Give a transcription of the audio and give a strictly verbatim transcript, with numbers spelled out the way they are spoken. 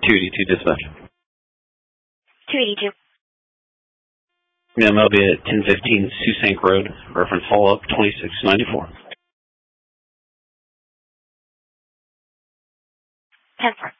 two eighty-two dispatch. two eighty-two. Ma'am, I'll be at ten fifteen Susank Road, reference follow-up twenty-six ninety-four. ten four.